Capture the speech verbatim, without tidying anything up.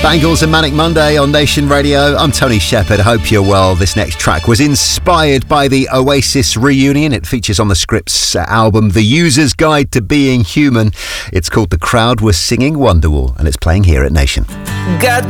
Bangles and Manic Monday on Nation Radio. I'm Tony Shepherd. Hope you're well. This next track was inspired by the Oasis reunion. It features on the Scripts album The User's Guide to Being Human. It's called The Crowd Was Singing Wonderwall, and it's playing here at Nation. Got